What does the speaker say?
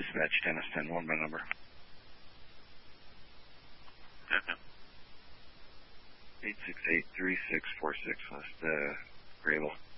Dispatch Dennis 10-1, my number. 868-3646 West Grable.